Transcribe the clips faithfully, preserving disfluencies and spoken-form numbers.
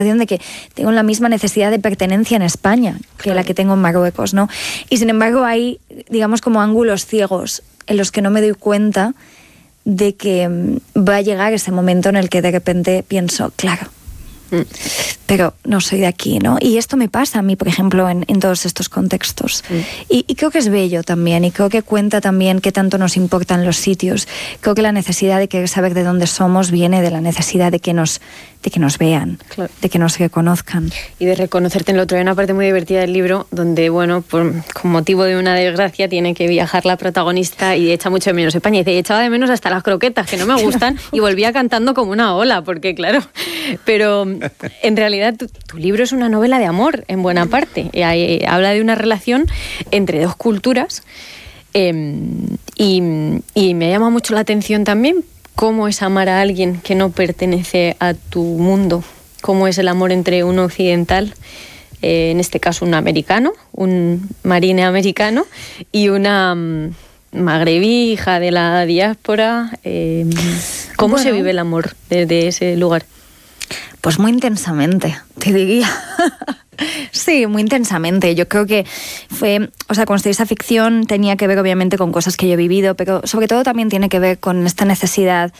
de que tengo la misma necesidad de pertenencia en España que claro. la que tengo en Marruecos, ¿no? Y sin embargo hay, digamos, como ángulos ciegos en los que no me doy cuenta de que va a llegar ese momento en el que de repente pienso, claro, mm. pero no soy de aquí, ¿no? Y esto me pasa a mí, por ejemplo, en, en todos estos contextos. Mm. Y, y creo que es bello también, y creo que cuenta también qué tanto nos importan los sitios. Creo que la necesidad de querer saber de dónde somos viene de la necesidad de que nos, de que nos vean, claro. de que nos reconozcan. Y de reconocerte en el otro. Hay una parte muy divertida del libro donde, bueno, por, con motivo de una desgracia tiene que viajar la protagonista y echa mucho de menos España. Y dice, echaba de menos hasta las croquetas, que no me gustan, y volvía cantando como una ola, porque claro, pero en realidad tu, tu libro es una novela de amor, en buena parte. Y hay, habla de una relación entre dos culturas eh, y, y me llama mucho la atención también cómo es amar a alguien que no pertenece a tu mundo, cómo es el amor entre un occidental, eh, en este caso un americano, un marine americano, y una um, magrebí, hija de la diáspora. Eh, ¿Cómo bueno, se vive el amor desde ese lugar? Pues muy intensamente, te diría. Sí, muy intensamente. Yo creo que fue, o sea, construir esa ficción tenía que ver obviamente con cosas que yo he vivido, pero sobre todo también tiene que ver con esta necesidad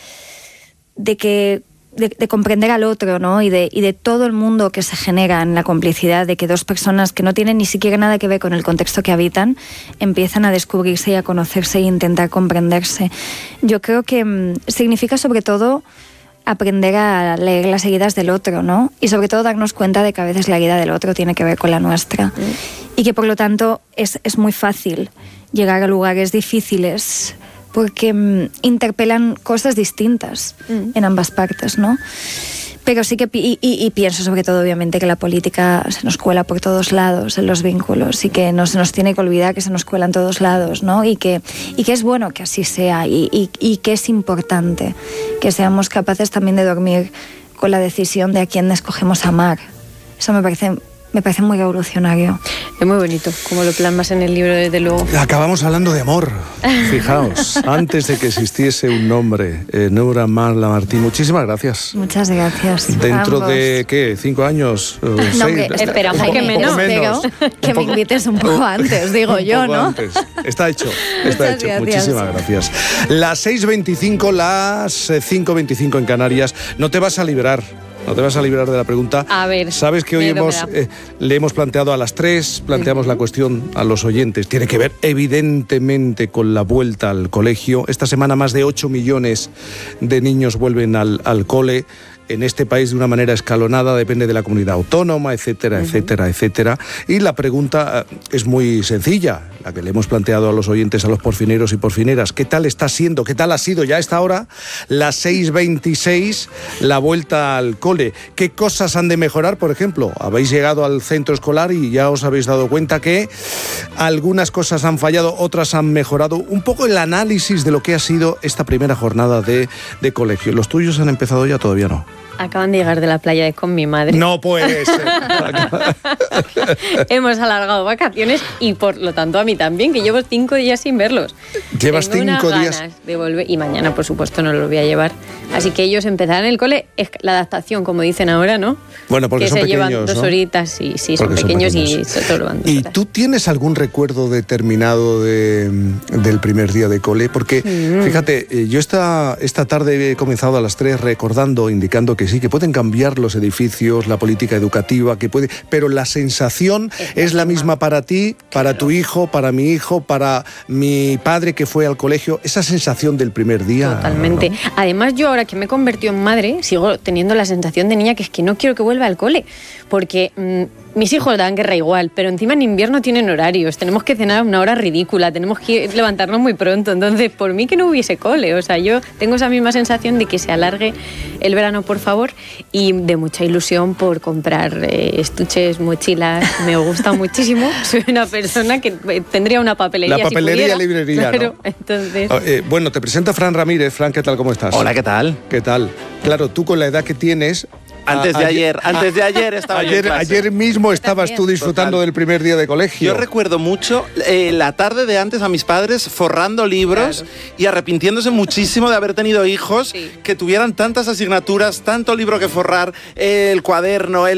de que de, de comprender al otro, ¿no? Y de, y de todo el mundo que se genera en la complicidad de que dos personas que no tienen ni siquiera nada que ver con el contexto que habitan empiezan a descubrirse y a conocerse e intentar comprenderse. Yo creo que mmm, significa sobre todo aprender a leer las heridas del otro, ¿no? Y sobre todo darnos cuenta de que a veces la herida del otro tiene que ver con la nuestra. Mm. Y que por lo tanto es, es muy fácil llegar a lugares difíciles porque mm, interpelan cosas distintas mm. en ambas partes, ¿no? Pero sí que, y, y, y pienso sobre todo obviamente que la política se nos cuela por todos lados en los vínculos y que no se nos tiene que olvidar que se nos cuela en todos lados, ¿no? Y que, y que es bueno que así sea y, y, y que es importante que seamos capaces también de dormir con la decisión de a quién escogemos amar. Eso me parece... Me parece muy revolucionario. Es muy bonito, como lo plasmas en el libro, desde luego. Acabamos hablando de amor. Fijaos, antes de que existiese un nombre, eh, Noura Marla Martín, muchísimas gracias. Muchas gracias. Dentro ambos. de, ¿qué? ¿Cinco años? No, seis, hombre, esperamos que menos. menos. Que me invites un poco antes, digo un yo, poco ¿no? Antes. Está hecho, está Muchas hecho. gracias. Muchísimas gracias. Las seis veinticinco, las cinco veinticinco en Canarias. No te vas a librar. No te vas a librar de la pregunta. A ver. Sabes que hoy hemos, eh, le hemos planteado a las tres, planteamos uh-huh. la cuestión a los oyentes. Tiene que ver evidentemente con la vuelta al colegio. Esta semana más de ocho millones de niños vuelven al, al cole. En este país de una manera escalonada, depende de la comunidad autónoma, etcétera, uh-huh. etcétera, etcétera. Y la pregunta es muy sencilla, la que le hemos planteado a los oyentes, a los porfineros y porfineras. ¿Qué tal está siendo? ¿Qué tal ha sido ya a esta hora, las seis veintiséis, la vuelta al cole? ¿Qué cosas han de mejorar? Por ejemplo, habéis llegado al centro escolar y ya os habéis dado cuenta que algunas cosas han fallado, otras han mejorado. Un poco el análisis de lo que ha sido esta primera jornada de, de colegio. ¿Los tuyos han empezado ya? Todavía no. Acaban de llegar de la playa de con mi madre. No puede ser. Hemos alargado vacaciones y por lo tanto a mí también, que llevo cinco días sin verlos. Llevas Tengo cinco unas días. Ganas de volver, y mañana por supuesto no los voy a llevar. Así que ellos empezarán el cole, es la adaptación, como dicen ahora, ¿no? Bueno, porque que son se pequeños, llevan dos ¿no? horitas y sí, son Porque pequeños, son pequeños y solo van dos ¿Y horas. tú tienes algún recuerdo determinado de, del primer día de cole? Porque, mm. fíjate, yo esta, esta tarde he comenzado a las tres recordando, indicando que sí, que pueden cambiar los edificios, la política educativa, que puede, pero la sensación es, es la misma para ti, para claro. tu hijo, para mi hijo, para mi padre que fue al colegio, esa sensación del primer día. Totalmente. ¿No? Además, yo ahora que me he convertido en madre, sigo teniendo la sensación de niña que es que no quiero que vuelva al cole, porque mmm, mis hijos dan guerra igual, pero encima en invierno tienen horarios, tenemos que cenar a una hora ridícula, tenemos que levantarnos muy pronto, entonces por mí que no hubiese cole, o sea, yo tengo esa misma sensación de que se alargue el verano, por favor, y de mucha ilusión por comprar eh, estuches, mochilas, me gusta muchísimo, soy una persona que tendría una papelería. La papelería, si pudiera, librería, claro, ¿no? Entonces... Eh, bueno, te presento a Fran Ramírez. Fran, ¿qué tal? ¿Cómo estás? Hola, ¿qué tal? ¿Qué tal? Claro, tú con la edad que tienes... Antes de ayer, ayer antes de ayer estaba ayer, yo en clase. Ayer mismo estabas tú disfrutando Total. del primer día de colegio. Yo recuerdo mucho eh, la tarde de antes a mis padres forrando libros claro. y arrepintiéndose muchísimo de haber tenido hijos sí. que tuvieran tantas asignaturas, tanto libro que forrar, eh, el cuaderno, el